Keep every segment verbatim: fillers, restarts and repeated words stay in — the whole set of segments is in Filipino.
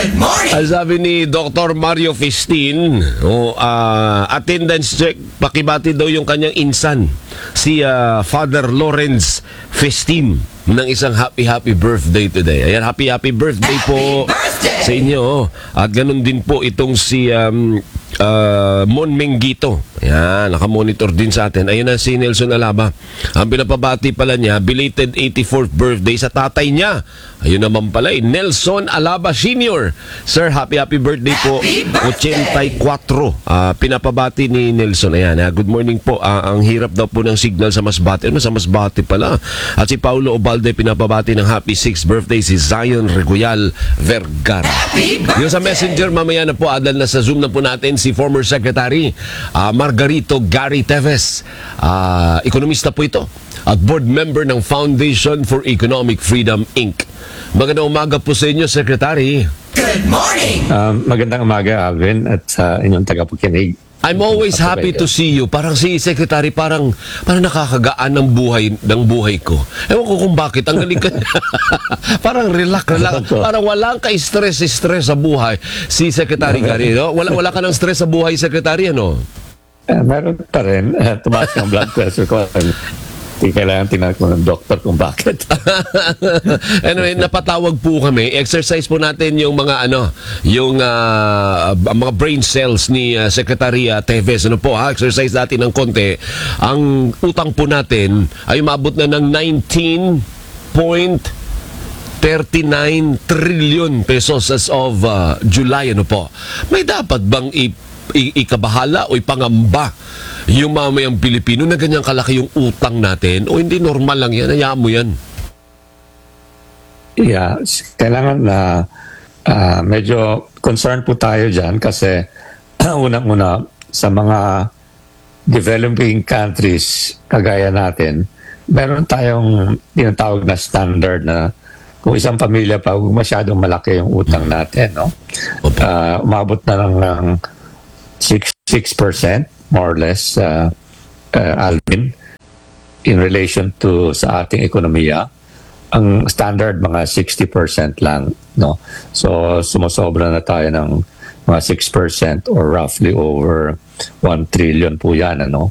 Good morning! Ang sabi ni Doctor Mario Festin, oh, uh, attendance check, pakibati daw yung kanyang insan, si uh, Father Lawrence Festin, ng isang happy happy birthday today. Ayan, happy happy birthday po birthday! sa inyo. At ganun din po itong si um, uh, Mon Mengito. Ayan, nakamonitor din sa atin. Ayun na si Nelson Alaba. Ang pinapabati pala niya, belated eighty-fourth birthday sa tatay niya. Ayun naman pala, eh, Nelson Alaba Senior Sir, happy happy birthday po. eighty-four. Uh, pinapabati ni Nelson. Ayan, uh, good morning po. Uh, ang hirap daw po ng signal sa Masbate. Ano, sa Masbate pala. At si Paulo Obalde pinapabati ng happy sixth birthday si Zion Regoyal Vergara. Yung sa Messenger, mamaya na po, adal na sa Zoom na po natin si former Secretary uh, Margarito Gary Teves. Uh, ekonomista po ito at board member ng Foundation for Economic Freedom, Incorporated. Magandang umaga po sa inyo, Secretary. Good morning! Uh, magandang umaga, Alvin, at sa uh, inyong tagapakinig. I'm always happy to see you. Parang si Secretary, parang, parang nakakagaan ng buhay, ng buhay ko. Ewan ko kung bakit. Ang galing ka. Parang relax, relax. Parang walang ka-stress-stress sa buhay. Si Secretary Gary, no? Wala, wala ka ng stress sa buhay, Secretary, ano? Uh, meron pa rin. Uh, tumaas ng blood pressure ko. Hindi kailangan tinanong ko ng doktor kung bakit. Anyway, napatawag po kami. Exercise po natin yung mga ano, yung uh, mga brain cells ni uh, Secretary Teves. Ano po ha? Exercise natin ng konti. Ang utang po natin ay umabot na ng nineteen point three nine trillion pesos as of uh, July. Ano po? May dapat bang i- i- ikabahala o ipangamba yung mamayang Pilipino na ganyang kalaki yung utang natin, o hindi normal lang yan? Hayaan mo yan. Yeah, kailangan na uh, medyo concerned po tayo dyan kasi unang-una sa mga developing countries kagaya natin, meron tayong tinatawag na standard na kung isang pamilya pa, huwag masyadong malaki yung utang natin. No? Uh, umabot na lang ng six percent more or less, uh, uh, Alvin, in relation to sa ating ekonomiya. Ang standard mga sixty percent lang, no? So sumusobra na tayo ng mga six percent or roughly over one trillion po yan, ano?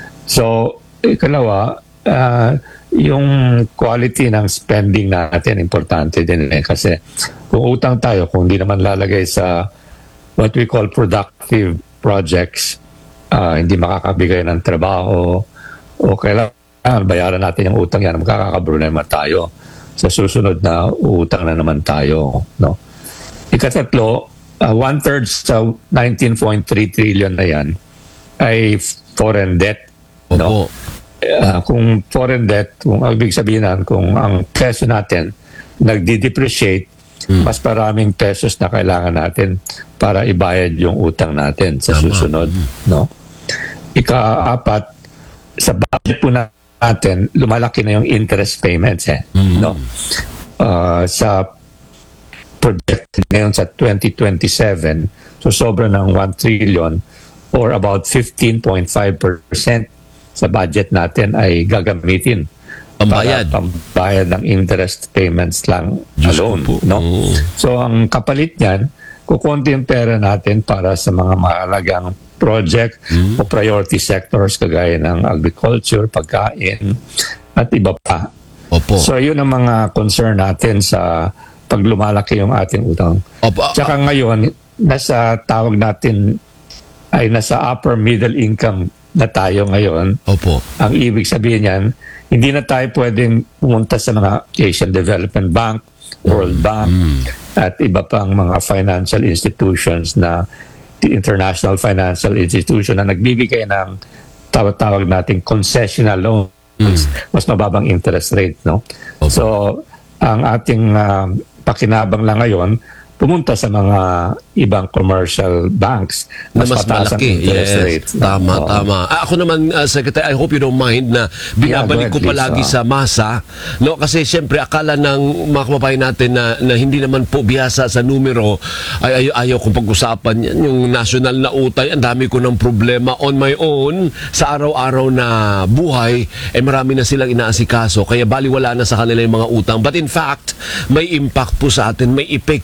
So ikalawa, uh, yung quality ng spending natin importante din eh, kasi kung utang tayo, kung hindi naman lalagay sa what we call productive projects, Uh, hindi makakabigay ng trabaho o kailangan bayaran natin yung utang yan, magkakaproblema tayo. Sa susunod na utang na naman tayo. No? Ikatatlo, uh, one-third sa nineteen point three trillion na yan ay foreign debt. No? Uh, kung foreign debt, kung ibig sabihin na, kung ang peso natin nagdi-depreciate, hmm. mas maraming pesos na kailangan natin para ibayad yung utang natin sa susunod. No? Ika-apat, sa budget po natin, lumalaki na yung interest payments. Eh, mm-hmm. no? uh, sa project ngayon sa twenty twenty-seven, so sobra ng one trillion or about fifteen point five percent sa budget natin ay gagamitin pambayad, para pambayad ng interest payments lang Diyos alone. Po. No? Oh. So ang kapalit niyan, kukunti yung pera natin para sa mga mahalagang project mm. o priority sectors kagaya ng agriculture, pagkain, at iba pa. Opo. So yun ang mga concern natin sa pag lumalaki yung ating utang. Opo. Tsaka ngayon, nasa tawag natin ay nasa upper middle income na tayo ngayon. Opo. Ang ibig sabihin yan, hindi na tayo pwedeng pumunta sa mga Asian Development Bank, World Bank, mm. at iba pang mga financial institutions na international financial institution na nagbibigay ng tawag-tawag nating concessional loans, mm. mas mababang interest rate. No? Okay. So, ang ating uh, pakinabang lang ngayon, pumunta sa mga ibang commercial banks na mas, mas malaki. Yes, rate. Tama, uh, tama. Ah, ako naman, uh, Secretary, I hope you don't mind na binabalik yeah, ko palagi uh, sa masa. No? Kasi siyempre, akala ng mga kababayan natin na, na hindi naman po biyasa sa numero, ay ayaw, ayaw kong pag-usapan yan. Yung national na utay, ang dami ko ng problema on my own sa araw-araw na buhay, eh marami na silang inaasikaso. Kaya baliwala na sa kanila yung mga utang. But in fact, may impact po sa atin, may epekto po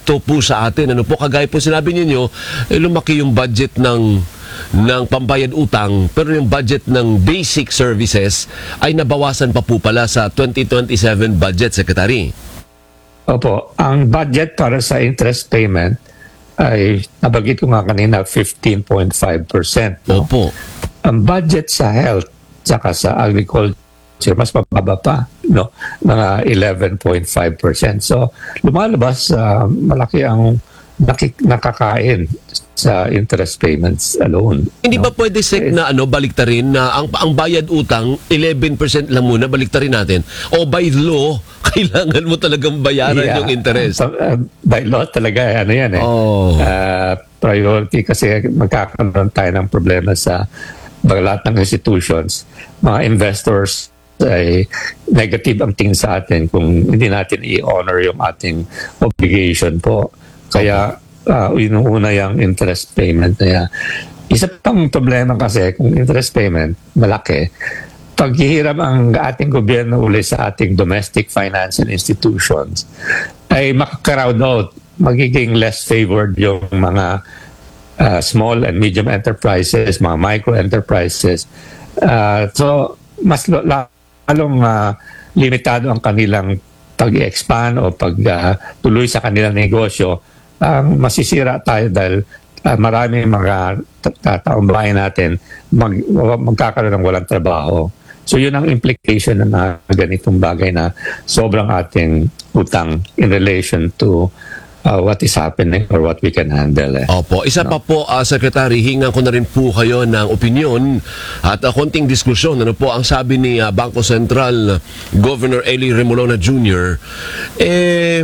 sa atin. Ano po, kagaya po sinabi ninyo, eh, lumaki yung budget ng ng pambayad utang, pero yung budget ng basic services ay nabawasan pa po pala sa twenty twenty-seven budget, Secretary. Opo, ang budget para sa interest payment ay, nabanggit ko nga kanina, fifteen point five percent. No? Opo. Ang budget sa health tsaka sa agriculture, mas mababa pa, no? Mga eleven point five percent. So, lumalabas, uh, malaki ang nakik- nakakain sa interest payments alone. Hindi no? ba pwede, Sec, na ano, baliktarin na ang, ang bayad utang, eleven percent lang muna, baliktarin natin? O by law, kailangan mo talagang bayaran Yeah. yung interest? So, uh, by law talaga, ano yan eh. Oh. Uh, priority kasi magkakaroon tayo ng problema sa mga lahat ng institutions. Mga investors ay negative ang tingin sa atin kung hindi natin i-honor yung ating obligation po. Kaya uh, inuuna yung interest payment na yan. Isa pang problema kasi kung interest payment malaki, paghihiram ang ating gobyerno uli sa ating domestic financial institutions ay makaka-crowd out, magiging less favored yung mga uh, small and medium enterprises, mga micro enterprises. Uh, so mas lo- lalong uh, limitado ang kanilang pag-expand o pagtuloy uh, sa kanilang negosyo. Ang masisira tayo dahil uh, marami mga taong bayan natin mag, magkakaroon ng walang trabaho. So yun ang implication ng mga ganitong bagay na sobrang ating utang in relation to uh, what is happening or what we can handle. Eh. Opo. Isa pa po, uh, Secretary, hingan ko na rin po kayo ng opinion at uh, konting diskusyon. Ano po ang sabi ni uh, Bangko Sentral Governor Eli Remolona Junior Eh,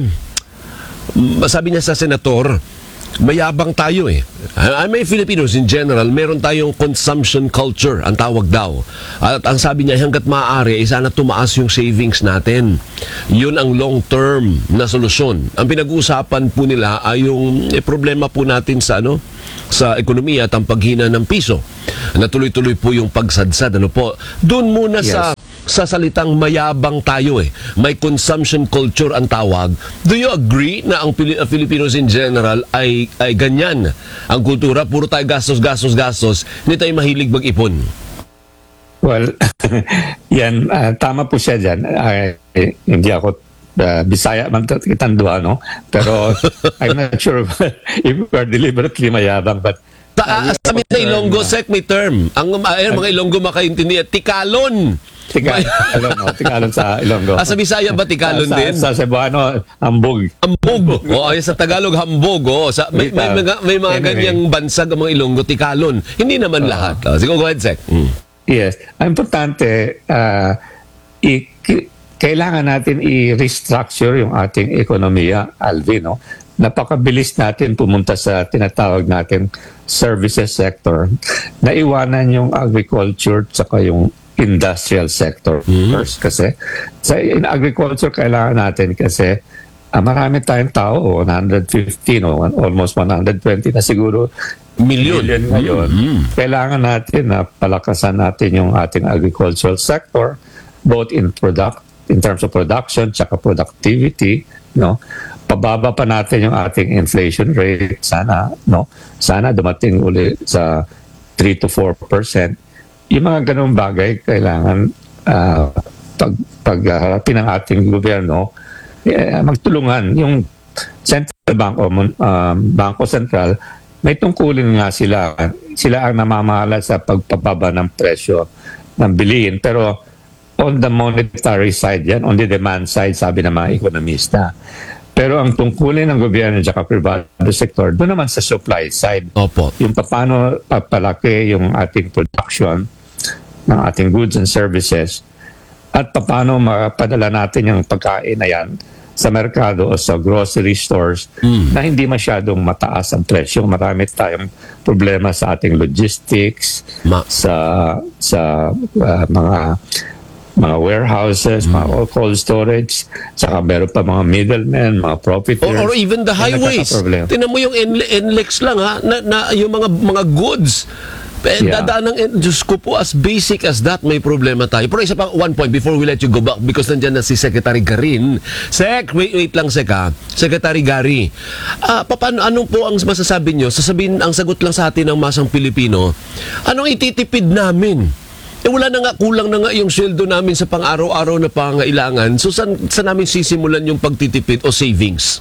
sabi niya sa senator, mayabang tayo eh. I may Filipinos in general, meron tayong consumption culture, ang tawag daw. At ang sabi niya, hanggat maaari, eh, sana tumaas yung savings natin. Yun ang long-term na solusyon. Ang pinag-uusapan po nila ay yung eh, problema po natin sa ano, sa ekonomiya at ang paghina ng piso. Natuloy-tuloy po yung pagsadsad. Ano po? Doon muna Yes. sa sa salitang mayabang tayo eh. May consumption culture ang tawag. Do you agree na ang Pili- uh, Filipinos in general ay ay ganyan? Ang kultura, puro tayo gastos, gastos, gastos. Hindi tayo mahilig mag-ipon. Well, yan, uh, tama po siya dyan. Uh, eh, hindi ako uh, Bisaya man kitandua, no? Pero I'm not sure if we're deliberately mayabang, but Ta uh, sa amin na Ilonggo, Sec, may term. Ang uh, mga Ilonggo makaintindi, tikalon. Tikalon, no? Tikalon sa Ilonggo. Ah, sa Bisaya ba tikalon sa, din? Sa Cebuano, ambog. Hambog. O, ay, sa Tagalog, hambog. O, sa, may, may, mga, may mga Anyway. ganyang bansag ang mga Ilonggo, tikalon. Hindi naman lahat. Uh, sige, go ahead, Sec. Mm. Yes. Ang importante, uh, i- ki- kailangan natin i-restructure yung ating ekonomiya, Alvin, no? Napakabilis natin pumunta sa tinatawag natin services sector. Naiwanan yung agriculture tsaka yung industrial sector first kasi sa in agriculture kailangan natin kasi ah, marami tayong tao, one hundred fifteen o almost one hundred twenty na siguro Milyon. million ngayon. Kailangan natin na palakasan natin yung ating agricultural sector both in product in terms of production tsaka productivity, no? Pababa pa natin yung ating inflation rate sana, no? Sana dumating uli sa three to four percent. Yung mga ganung bagay kailangan uh, pag pagharapin ng ating gobyerno eh, magtulungan yung Central Bank o um, Bangko Sentral. May tungkulin nga sila. Sila ang namamahala sa pagpababa ng presyo ng bilihin. Pero on the monetary side yan, on the demand side, sabi ng mga ekonomista. Pero ang tungkulin ng gobyerno at privado sector, doon naman sa supply side. Opo. Yung paano papalaki yung ating production ng ating goods and services at paano mapadala natin yung pagkain na yan sa merkado o sa grocery stores Mm. na hindi masyadong mataas ang presyo. Marami tayong problema sa ating logistics, Ma- sa sa uh, mga mga warehouses, Mm. mga cold storage, saka meron pa mga middlemen, mga profiteers. Or, or even the na highways. nagkakaproblema. Tinan mo yung N- NLEX lang ha, na, na yung mga mga goods Eh, Yeah. dadaan ng, eh, Diyos ko po, as basic as that, may problema tayo. Pero isa pang one point before we let you go back because nandyan na si Secretary Garin. Sec, wait, wait lang, Sec, ha? Secretary Gary, ah, paano, ano po ang masasabi nyo? Sasabihin, ang sagot lang sa atin ng masang Pilipino, anong ititipid namin? Eh wala na nga, kulang na nga yung sweldo namin sa pang-araw-araw na pangailangan. So saan, saan namin sisimulan yung pagtitipid o savings?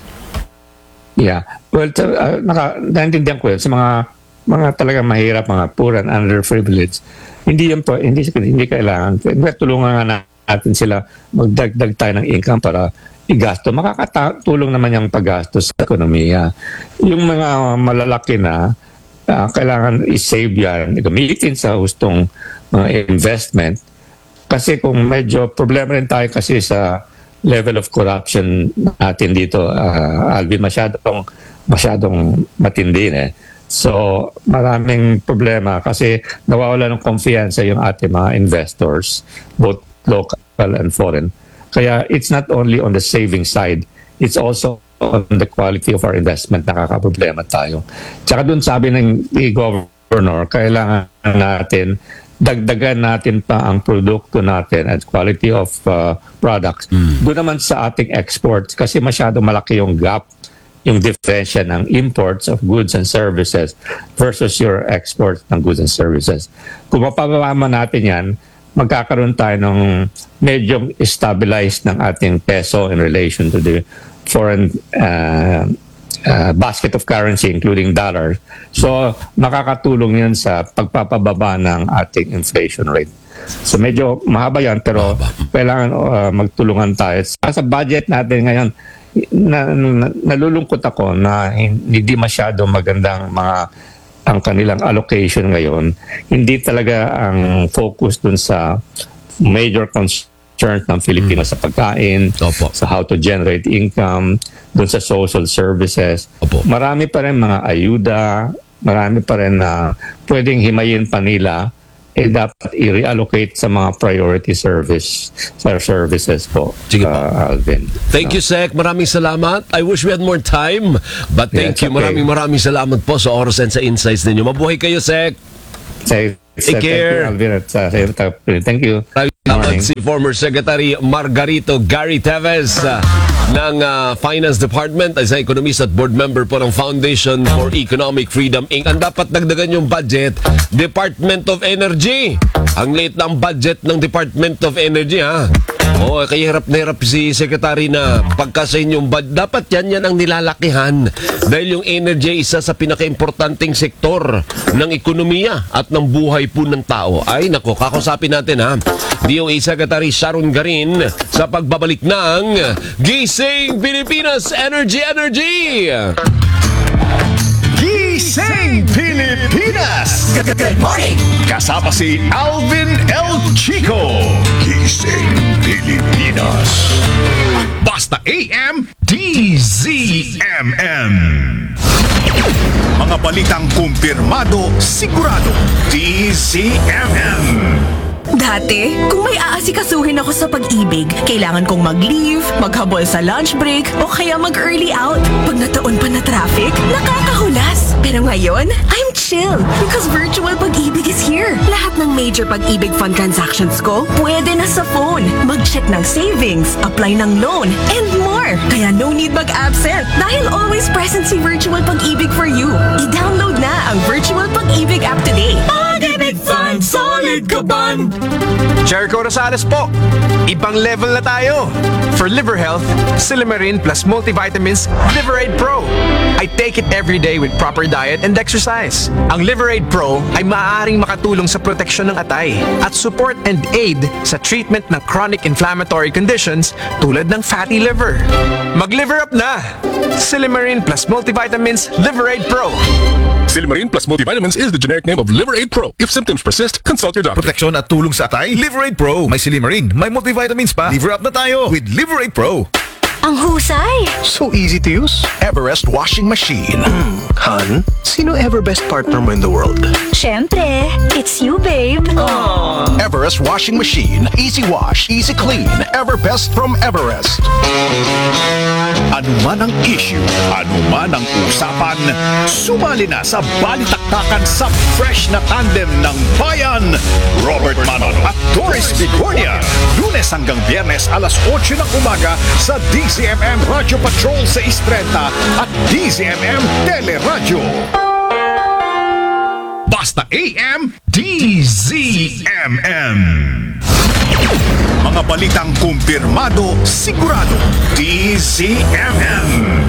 Yeah. Well, t- uh, naka, naintindihan ko yun sa mga mga talagang mahirap, mga poor and underprivileged. Hindi yan po, hindi, hindi kailangan. Tulungan nga natin sila magdagdag tayo ng income para igasto. Makakatulong naman yung paggastos sa ekonomiya. Yung mga malalaki na, uh, kailangan i-save yan, gamitin sa hustong mga investment. Kasi kung medyo problema rin tayo kasi sa level of corruption natin dito, uh, Alvin, masyadong, masyadong matindi eh. So, maraming problema kasi nawawala ng kumpiyansa yung ating mga investors, both local and foreign. Kaya it's not only on the saving side, it's also on the quality of our investment, nakakaproblema tayo. Tsaka dun sabi ng the governor, kailangan natin dagdagan natin pa ang produkto natin at quality of uh, products. Mm. Doon naman sa ating exports kasi masyado malaki yung gap, yung differential ng imports of goods and services versus your exports ng goods and services. Kung mapababa natin yan, magkakaroon tayo ng medyo stabilized ng ating peso in relation to the foreign uh, uh, basket of currency, including dollars. So, makakatulong yan sa pagpapababa ng ating inflation rate. So, medyo mahaba yan, pero kailangan uh, magtulungan tayo. Sa budget natin ngayon, na, na, nalulungkot ako na hindi masyado magandang mga ang kanilang allocation ngayon. Hindi talaga ang focus dun sa major concerns ng Filipino mm. sa pagkain, Opo. sa how to generate income, dun sa social services. Opo. Marami pa rin mga ayuda, marami pa rin na pwedeng himayin pa nila, eh dapat i-reallocate sa mga priority service sa services po. Sige po. uh, Alvin. Thank you, Sec. Maraming salamat. I wish we had more time. But thank Yeah, you. it's okay. Maraming maraming salamat po sa oras and sa insights ninyo. Mabuhay kayo, Sec. Say, Take care. Thank you, Alvin. At, uh, thank you. Salamat si former Secretary Margarito Gary Teves uh, ng uh, Finance Department as economist at board member po ng Foundation for Economic Freedom Incorporated. Ang dapat dagdagan yung budget, Department of Energy. Ang liit ng budget ng Department of Energy, ha? Oo, kaya hirap na hirap si Secretary na pagka sa inyong budget. Dapat yan, yan ang nilalakihan. Dahil yung energy ay isa sa pinaka-importanting sektor ng ekonomiya at ng buhay po ng tao. Ay, nako, kakusapin natin, ha? D O A Secretary Sharon Garin sa pagbabalik ng Gising Pilipinas Energy Energy! Gising Pilipinas! Good morning! Kasama si Alvin L. Chico. Gising Pilipinas. Basta A M D Z M M. Mga balitang kumpirmado, sigurado. D Z M M. Dati, kung may aasikasuhin ako sa pag-ibig, kailangan kong mag-leave, maghabol sa lunch break, o kaya mag-early out. Pag nataon pa na traffic, nakakahulas. Pero ngayon, I'm chill because virtual pag-ibig is here. Lahat ng major pag-ibig fund transactions ko, pwede na sa phone. Mag-check ng savings, apply ng loan, and more. Kaya no need mag-absent dahil always present si virtual pag-ibig for you. I-download na ang virtual pag-ibig app today. Pag-ibig Fund, solid ka ban! Jericho Rosales po. Ibang level na tayo. For liver health, Silimarin plus multivitamins Liverade Pro. I take it every day with proper diet and exercise. Ang Liverade Pro ay maaaring makatulong sa proteksyon ng atay at support and aid sa treatment ng chronic inflammatory conditions tulad ng fatty liver. Mag-liver up na! Silimarin plus multivitamins Liverade Pro. Silimarin plus multivitamins is the generic name of Liverade Pro. If symptoms persist, consult your doctor. Proteksyon at tulong sa atay, Liverade Pro. May Silimarin, may multivitamins pa. Liver up na tayo with Liverade Pro. Ang husay! So easy to use. Everest washing machine. Han, sino ever best partner mo in the world? Syempre, it's you, babe. Everest washing machine. Easy wash, easy clean. Everbest from Everest. Ano man ang issue, ano man ang usapan, sumali na sa balitaktakan sa fresh na tandem ng bayan. Robert Manon at Doris Vigornia. Lunes hanggang Biyernes alas otso ng umaga sa D Z M M Radio Patrol six thirty at D Z M M Teleradyo. Basta A M, D Z M M. Mga balitang kumpirmado, sigurado, D Z M M.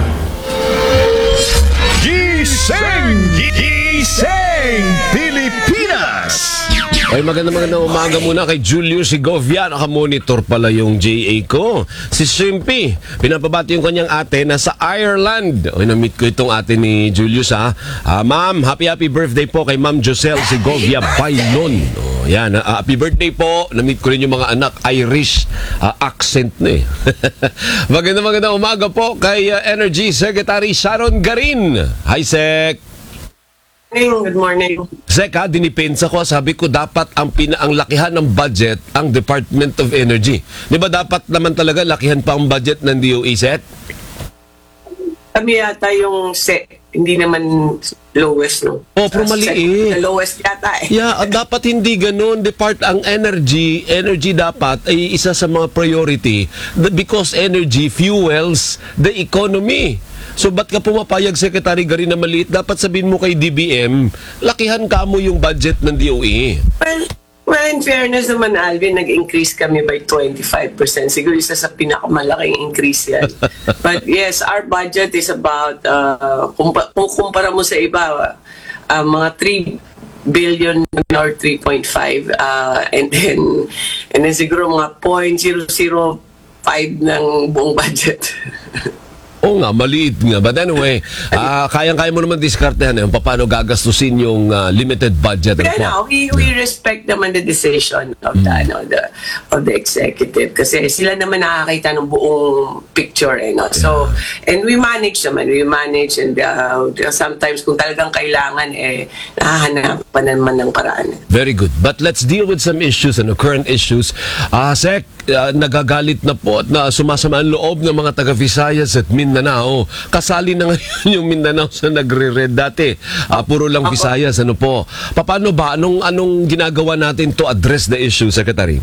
Gising! Gising! Pilipinas! Ay, maganda maganda umaga muna kay Julius Segovia. Naka-monitor pala yung J A ko. Si Shrimpy, pinapabati yung kanyang ate na sa Ireland. O, na-meet ko itong ate ni Julius, ha. Ah, ma'am, happy happy birthday po kay Ma'am Joselle Segovia Bailon. O, yan, ah, happy birthday po. Na-meet ko rin yung mga anak, Irish ah, accent na eh. Maganda maganda umaga po kay uh, Energy Secretary Sharon Garin. Hi, Sec. Good morning. Sek, ha, dinipensa ko, sabi ko dapat ang pina ang lakihan ng budget ang Department of Energy. Di ba dapat naman talaga lakihan pa ang budget ng D O E, Sek? Kami yata yung set, hindi naman lowest, no? Oh, pero maliit. The lowest yata eh. Yeah, at dapat hindi ganun. Depart ang energy, energy dapat ay isa sa mga priority because energy fuels the economy. So, ba't ka pumapayag, Secretary Garin, na maliit? Dapat sabihin mo kay D B M, lakihan ka mo yung budget ng D O E. Well, well, in fairness naman, Alvin, nag-increase kami by twenty-five percent. Siguro isa sa pinakamalaking increase yan. But yes, our budget is about, uh, kung, kung kumpara mo sa iba, uh, mga three billion or three point five. Uh, and then, and then siguro mga zero point zero zero five ng buong budget. Oo nga, maliit nga. But anyway, uh, kayang-kaya mo naman diskartehan yung paano gagastusin yung uh, limited budget. Pero no, we, we respect naman the decision of the, ano, the, of the executive kasi sila naman nakakita ng buong picture. Eh, no? So, and we manage naman. We manage and uh, sometimes kung talagang kailangan, eh, nakahanapan naman ng paraan. Very good. But let's deal with some issues and the current issues. Uh, Sec, uh, nagagalit na po at na sumasama ang loob ng mga taga-Visayas at Mindanao. Kasali na ngayon yung Mindanao sa nagre-red dati. Uh, puro lang Visayas. Ano po? Paano ba? Anong, anong ginagawa natin to address the issue, Secretary?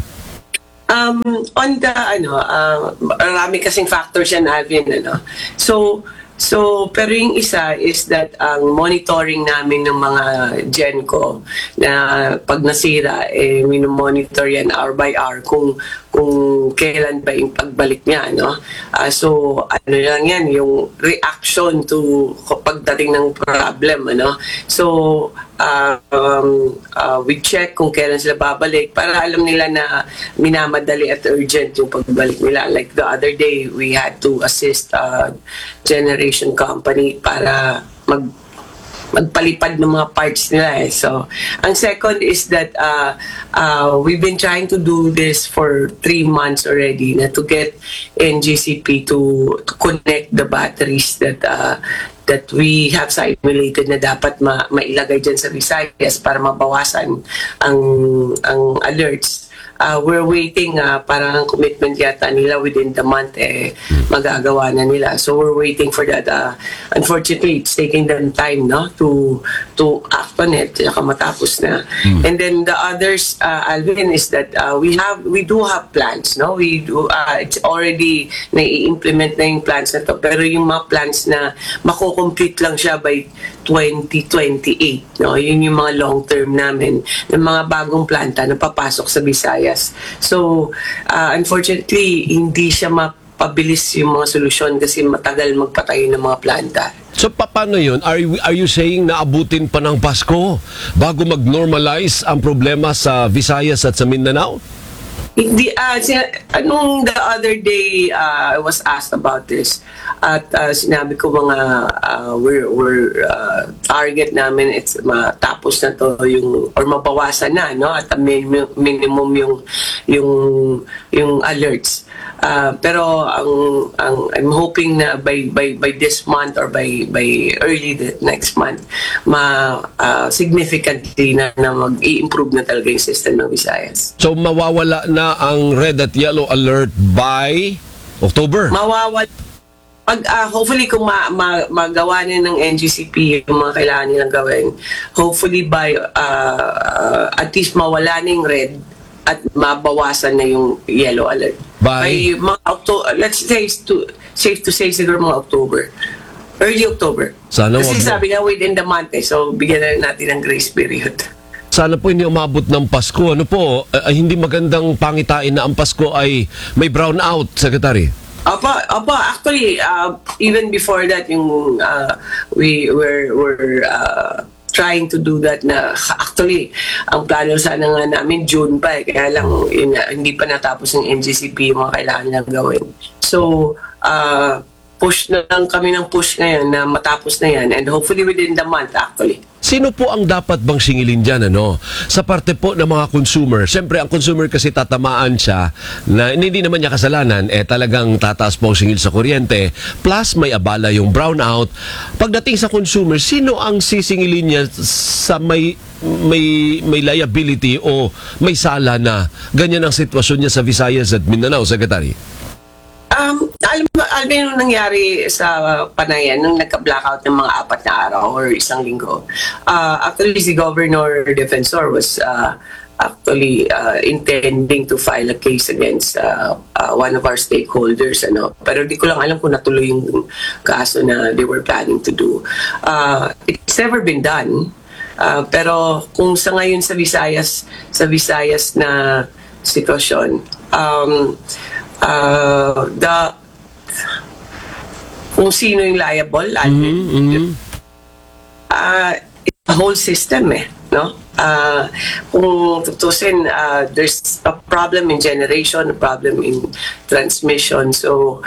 Um, on the, ano, uh, marami kasing factors yan, Alvin, ano. So, So, pero yung isa is that ang monitoring namin ng mga GenCo na pag nasira, eh, minomonitor yan hour by hour kung kung kailan ba yung pagbalik niya, no? Uh, so, ano lang yan, yung reaction to pagdating ng problem, ano? So, uh, um, uh, we check kung kailan sila babalik para alam nila na minamadali at urgent yung pagbalik nila. Like the other day, we had to assist uh, generation company para mag magpalipad ng mga parts nila eh. So, ang second is that uh, uh, we've been trying to do this for three months already na to get N G C P to, to connect the batteries that uh, that we have simulated na dapat ma mailagay dyan sa Visayas para mabawasan ang ang alerts. Uh, we're waiting, uh, parang ang commitment yata nila within the month, eh, magagawa na nila. So we're waiting for that. Uh, unfortunately, it's taking them time, no, to to act on it, saka matapos na. Mm. And then the others, uh, Alvin, is that uh, we have, we do have plans, no? We do, uh, it's already na-i-implement na yung plans na to. Pero yung mga plans na mako-complete lang siya by twenty twenty-eight, no? Yun yung mga long-term namin, ng mga bagong planta na papasok sa Visayas. So, uh, unfortunately, hindi siya mapabilis yung mga solusyon kasi matagal magpatayo ng mga planta. So, paano yun? Are you, are you saying na abutin pa ng Pasko bago mag-normalize ang problema sa Visayas at sa Mindanao? Hindi, uh, anong the other day uh, I was asked about this at uh, sinabi ko mga uh, we're, we're uh, target namin it's matapos na to yung or mabawasan na no at minimum, minimum yung yung yung alerts Uh, pero ang ang I'm hoping na by by by this month or by by early the next month ma uh, significantly na, na mag-i-improve na talaga yung system ng Visayas. So mawawala na ang red at yellow alert by October? Mawawala pag uh, hopefully kung ma, ma, magawa na ng N G C P yung mga kailangan nilang gawin, hopefully by uh, uh, at least mawala na yung red at mabawasan na yung yellow alert. By? By mga October, let's say to, safe to say siguro mga October. Early October. Sana Kasi wag mo- sabi nga within the month eh, so bigyan na natin ng grace period. Sana po hindi umabot ng Pasko. Ano po, uh, hindi magandang pangitain na ang Pasko ay may brown out, Secretary. Opo, opo, actually, uh, even before that, yung uh, we were, were uh, trying to do that na actually, ang plano sana nga namin June pa eh, kaya lang yun, nga, hindi pa natapos ng N G C P yung mga kailangan nilang gawin. So, uh, push na lang kami ng push ngayon na matapos na yan and hopefully within the month actually. Sino po ang dapat bang singilin dyan, ano? Sa parte po ng mga consumer. Siyempre, ang consumer kasi tatamaan siya na hindi naman niya kasalanan, eh talagang tataas po ang singil sa kuryente. Plus, may abala yung brownout. Pagdating sa consumer, sino ang sisingilin niya sa may may may liability o may sala na ganyan ang sitwasyon niya sa Visayas at Mindanao, Secretary? Um, alam mo, alam mo yung nangyari sa Panayan nung nagka-blackout ng mga apat na araw or isang linggo. Uh, actually, si Governor Defensor was uh, actually uh, intending to file a case against uh, uh, one of our stakeholders. Ano? Pero di ko lang alam kung natuloy yung kaso na they were planning to do. Uh, it's never been done. Uh, pero kung sa ngayon sa Visayas, sa Visayas na sitwasyon, um, Uh, the kung sino yung liable, Mm-hmm, mm-hmm. uh, it's a whole system eh, no? Uh, kung tutusin, uh, there's a problem in generation, a problem in transmission, so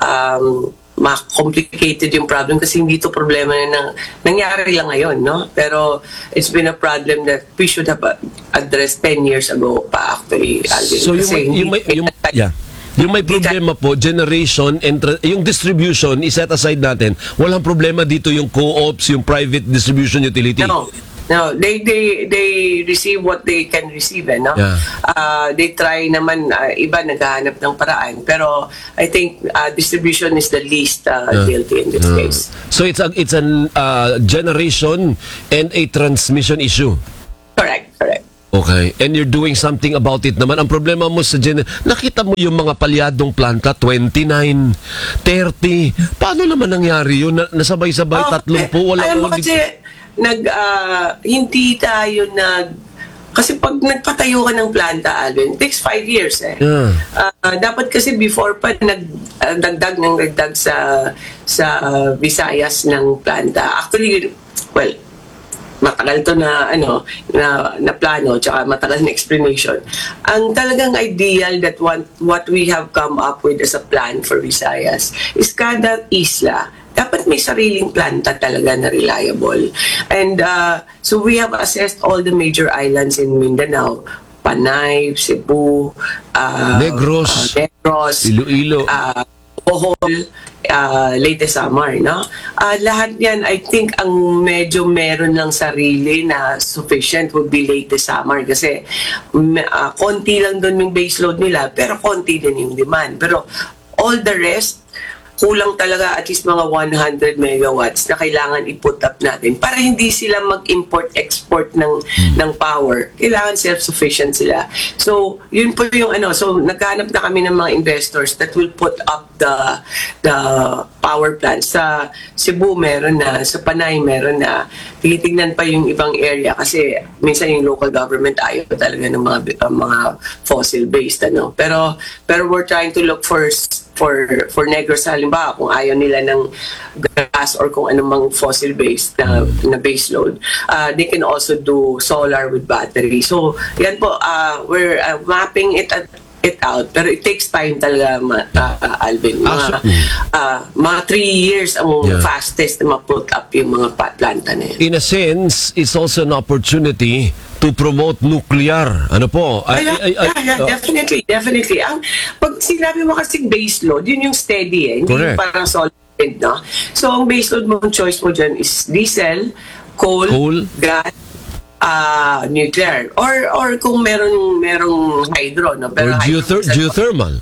um, ma-complicated yung problem kasi hindi to problema na nang, nangyari lang ngayon, no? Pero it's been a problem that we should have addressed ten years ago pa actually. Alvin. So yung, Kasi yung, may, yung, yeah. Yung may problema po, generation, and tra- yung distribution, iset aside natin, walang problema dito yung co-ops, yung private distribution utility. No, no, they they they receive what they can receive, eh, no? Yeah. Uh, they try naman, uh, iba naghahanap ng paraan, pero I think uh, distribution is the least uh, Yeah. guilty in this Yeah. case. So it's a, it's an uh, generation and a transmission issue. Correct, correct. Okay. And you're doing something about it naman. Ang problema mo sa gen... Nakita mo yung mga palyadong planta, twenty-nine, thirty. Paano naman nangyari yun? Na, nasabay-sabay, Oh, tatlong eh, po. Wala alam mo walang- kasi, nag, ah, hindi tayo nag... Kasi pag nagpatayo ka ng planta, Alvin, it takes five years eh. Yeah. Ah, dapat kasi before pa nagdagdag ng dagdag sa sa ah, Visayas ng planta. Actually, well, matagal to na ano na na plano tsaka matagal na explanation. Ang talagang ideal that what, what we have come up with as a plan for Visayas is kada isla dapat may sariling planta talaga na reliable. And uh, so we have assessed all the major islands in Mindanao, Panay, Cebu, uh, Negros. uh, Negros, Iloilo. uh, Bohol, uh, Leyte Samar, no? Uh, lahat yan, I think, ang medyo meron lang sarili na sufficient would be Leyte Samar kasi uh, konti lang doon yung baseload nila, pero konti din yung demand. Pero all the rest, kulang talaga at least mga one hundred megawatts na kailangan i-put up natin para hindi sila mag-import-export ng ng power. Kailangan self-sufficient sila. So, yun po yung ano. So, naghanap na kami ng mga investors that will put up the the power plants. Sa Cebu meron na, sa Panay meron na. Tinitingnan pa yung ibang area kasi minsan yung local government ayaw talaga ng mga uh, mga fossil-based ano. Pero pero we're trying to look for for for Negros halimbawa kung ayaw nila ng gas or kung anumang fossil based na, na base load, uh, they can also do solar with battery. So yan po, uh, we're uh, mapping it at it out. Pero it takes time talaga, ma- uh, Alvin. Mga, Ah, so- uh, mga three years ang Yeah. fastest na ma-put up yung mga pa- planta na yun. In a sense, it's also an opportunity to promote nuclear. Ano po? Ay, Yeah, ay, ay, yeah, yeah, oh, definitely, definitely. Ang, pag sinabi mo kasing base load, yun yung steady eh. Hindi Correct. yung parang solid, no? So, ang base load mo, ang choice mo dyan is diesel, coal, Coal. gas, ah, nuclear. Or or kung meron merong hydro, no? or Pero hydro geother- minsan- geothermal.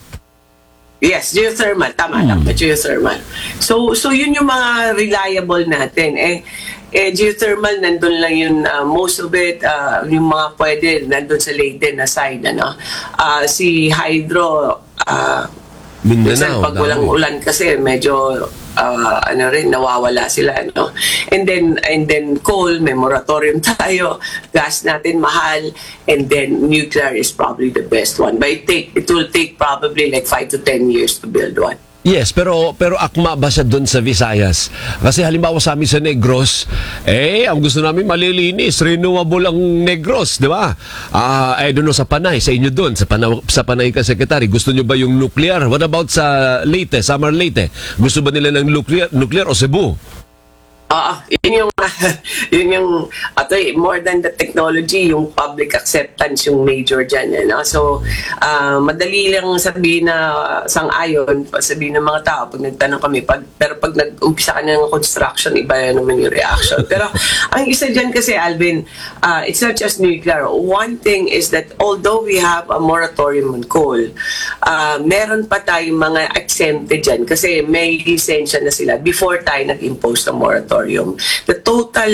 Yes, geothermal. Tama lang, geothermal. So, so yun yung mga reliable natin. Eh, eh geothermal, nandun lang yun, uh, most of it, uh, yung mga pwede, nandun sa Leyden na side, ano. Uh, si hydro, uh, minsan Mindanao. pag walang dami. ulan kasi medyo uh, ano rin nawawala sila, no. And then and then coal, may moratorium tayo, gas natin mahal, and then nuclear is probably the best one, but it take it will take probably like five to ten years to build one. Yes, pero pero akma ba siya doon sa Visayas? Kasi halimbawa sa amin sa Negros, eh, ang gusto namin malilinis, renewable ang Negros, di ba? Ah, I don't know sa Panay, sa inyo doon, sa Panay, sa Panay ka, Secretary, gusto nyo ba yung nuclear? What about sa Leyte, Samar Leyte? Gusto ba nila ng nuclear, nuclear o Cebu? Ah, yun yung yun yung ato more than the technology, yung public acceptance yung major diyan, eh, no? So, ah, madali lang sabihin na sang-ayon, sabihin ng mga tao pag nagtanong kami, pag, pero pag nag-umpisa ka ng construction, iba na naman yung reaction. Pero ang isa diyan kasi, Alvin, ah, it's not just nuclear. One thing is that although we have a moratorium on coal, ah, meron pa tayong mga exempted diyan kasi may lisensya na sila before tayo nag-impose ng moratorium. The total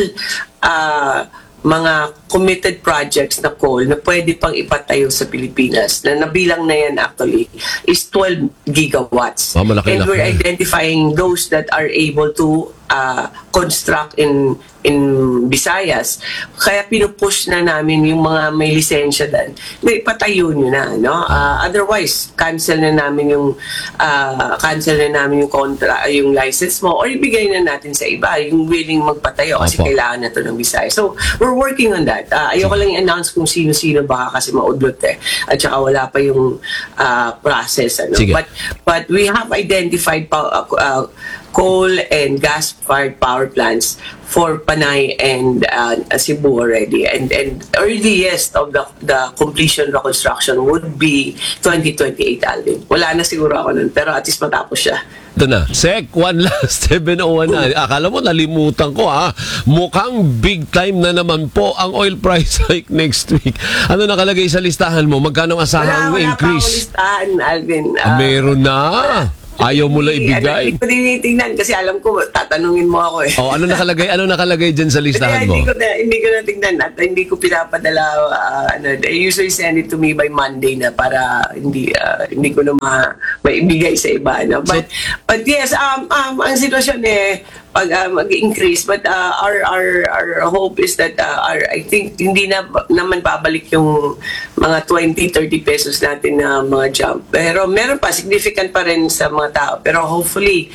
uh, mga committed projects na coal na pwede pang ipatayo sa Pilipinas, na nabilang na yan actually, is twelve gigawatts. Oh, malaki And na. we're identifying those that are able to uh, construct in in Visayas. Kaya pinupush na namin yung mga may lisensya dan na ipatayo nyo na, no? Uh, otherwise, cancel na namin yung uh, cancel na namin yung kontra, yung license mo, or ibigay na natin sa iba yung willing magpatayo kasi Opo. kailangan na to ng Visayas. So, we're working on that. Uh, ayoko lang i-announce kung sino-sino, baka kasi maudlot eh. At saka wala pa yung uh, process. Ano? Sige. But, but we have identified pa, uh, uh, coal and gas-fired power plants for Panay and uh, Cebu already. And and earliest of the the completion reconstruction would be twenty twenty-eight, Alvin. Wala na siguro ako nun, pero at least matapos siya. Ito na. Sec, one last, seven oh one na. Akala mo, nalimutan ko ha. Mukhang big time na naman po ang oil price hike next week. Ano nakalagay sa listahan mo? Magkano ang Wala, asahang wala pa akong increase? listahan, Alvin. Ah, Uh, meron na. Ayaw mo lang Hindi, ano, ibigay. Hindi ko tinitingnan kasi alam ko tatanungin mo ako eh. Oh, ano nakalagay? Ano nakalagay diyan sa Kaya listahan hindi mo? ko na, hindi ko na tingnan at hindi ko pinapadala. Uh, ano, they usually send it to me by Monday na para hindi uh, hindi ko na ma, maibigay sa iba. No? But but yes, um, um ang sitwasyon eh pag uh, mag-increase, but uh, our our our hope is that uh, our, I think hindi na naman babalik yung mga twenty thirty pesos natin na mga jump. Pero meron pa, significant pa rin sa mga tao. Pero hopefully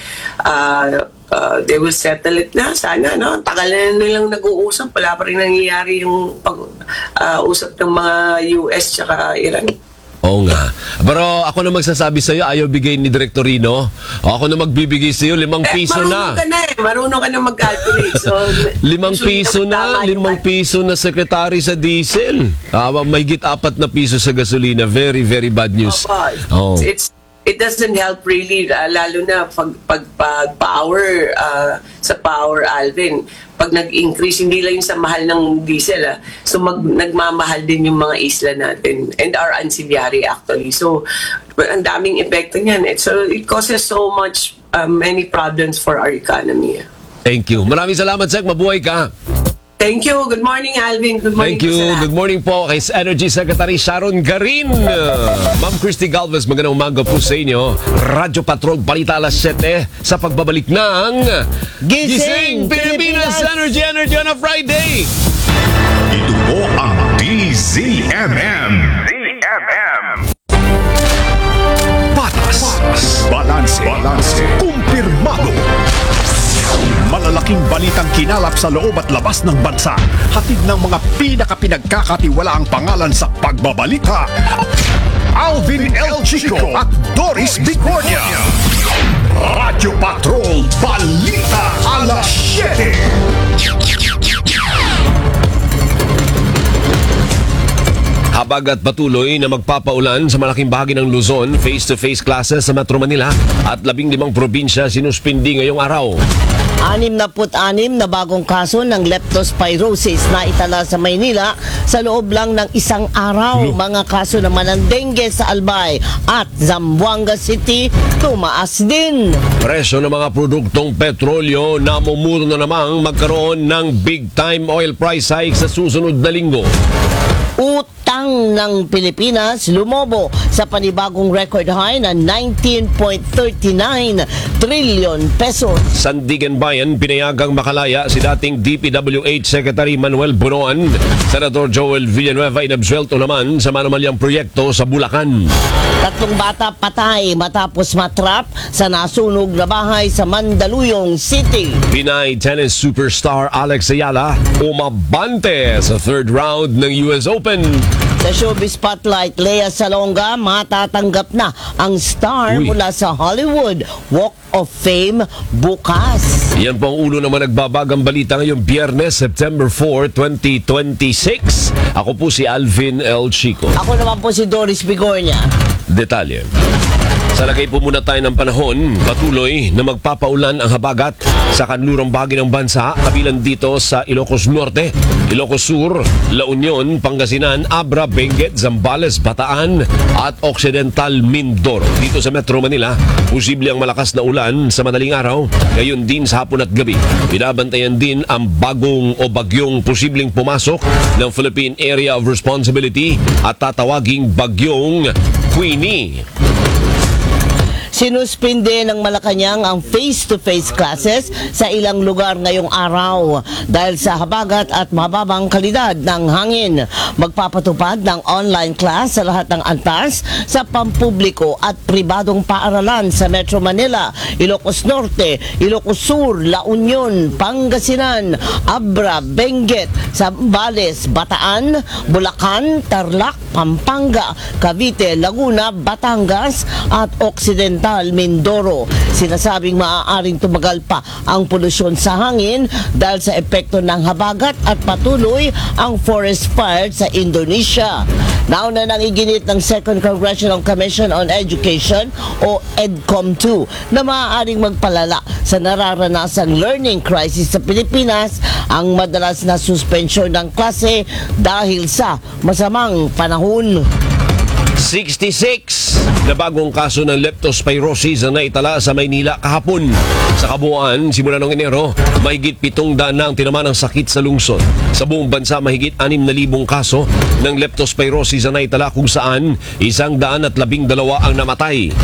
uh, uh, they will settle it na. Sana, no? Tagal na nilang nag-uusap. Wala pa rin nangyayari yung pag-usap ng mga U S tsaka Iran. Oo nga. Pero ako na magsasabi sa'yo, ayaw bigay ni Direktorino. O ako na magbibigay sa'yo, limang piso marunong na. ka na eh. Marunong ka na mag-calculate. So, Limang usually piso naman na, tama yung limang piso na sekretary sa diesel. Ah, may git apat na piso sa gasolina. Very, very bad news. Opo. Oh. It's it doesn't help really, uh, lalo na pag, pag, pag power, uh, sa power, Alvin, pag nag-increase, hindi lang yung sa mahal ng diesel, ah. So mag, nagmamahal din yung mga isla natin and our ancillary actually. So ang daming epekto niyan. It, so it causes so much, uh, many problems for our economy. Thank you. Maraming salamat, Sek. Mabuhay ka. Thank you. Good morning, Alvin. Good morning. Thank you. po sa lahat. Good morning po kay Energy Secretary Sharon Garin. Uh, Ma'am Christy Galvez, magandang umaga po sa inyo. Radyo Patrol, balita alas siyete sa pagbabalik ng Gising Pilipinas! Pilipinas! Energy, Energy on a Friday! Ito po ang D Z M M. D M M. Patas. Balanse. Balanse. Kumpirmado. Malalaking balitang kinalap sa loob at labas ng bansa. Hatid ng mga pinaka-pinagkakatiwalaang pangalan sa pagbabalita. Alvin El Chico at Doris Bigornia. Radyo Patrol Balita Alas siyete. Habag at patuloy na magpapaulan sa malaking bahagi ng Luzon, face-to-face classes sa Metro Manila at labing limang probinsya sinuspindi ngayong araw. Anim na put anim na bagong kaso ng leptospirosis na itala sa Maynila sa loob lang ng isang araw. Mga kaso naman ng dengue sa Albay at Zamboanga City tumaas din. Presyo ng mga produktong petrolyo namumuro na namang magkaroon ng big-time oil price hike sa susunod na linggo. Utang ng Pilipinas lumobo sa panibagong record high na nineteen point three nine trillion pesos. Sandigan Bayan, pinayagang makalaya si dating D P W H Secretary Manuel Bunoan. Senador Joel Villanueva inabsuelto naman sa manumalyang proyekto sa Bulacan. Tatlong bata patay matapos matrap sa nasunog na bahay sa Mandaluyong City. Pinay tennis superstar Alex Ayala umabante sa third round ng U S Open. Sa Showbiz Spotlight, Lea Salonga matatanggap na ang star Uy. mula sa Hollywood Walk of Fame bukas. Yan po ang ulo naman nagbabagang balita ngayong Biyernes, September fourth, twenty twenty-six. Ako po si Alvin El Chico. Ako naman po si Doris Bigornia. Detalye. Sa lagay po muna tayo ng panahon, patuloy na magpapaulan ang habagat sa kanlurang bahagi ng bansa, kabilang dito sa Ilocos Norte, Ilocos Sur, La Union, Pangasinan, Abra, Benguet, Zambales, Bataan at Occidental Mindoro. Dito sa Metro Manila, posible ang malakas na ulan sa madaling araw, gayon din sa hapon at gabi. Binabantayan din ang bagong o bagyong posibleng pumasok ng Philippine Area of Responsibility at tatawaging bagyong Queenie. Sinuspinde ng Malacanang ang face-to-face classes sa ilang lugar ngayong araw dahil sa habagat at mababang kalidad ng hangin. Magpapatupad ng online class sa lahat ng antas sa pampubliko at pribadong paaralan sa Metro Manila, Ilocos Norte, Ilocos Sur, La Union, Pangasinan, Abra, Benguet, Zambales, Bataan, Bulacan, Tarlac, Pampanga, Cavite, Laguna, Batangas at Occidental Mindoro. Sinasabing maaaring tumagal pa ang polusyon sa hangin dahil sa epekto ng habagat at patuloy ang forest fire sa Indonesia. Nauna nang iginit ng Second Congressional Commission on Education o EDCOM two na maaaring magpalala sa nararanasang learning crisis sa Pilipinas ang madalas na suspensyon ng klase dahil sa masamang panahon. sixty-six na bagong kaso ng leptospirosis ang naitala sa Maynila kahapon. Sa kabuuan, simula noong Enero, mahigit pitong daan na ang tinamaan ng sakit sa lungsod. Sa buong bansa, mahigit anim na libong kaso ng leptospirosis ang naitala kung saan isang daan at labing dalawa ang namatay.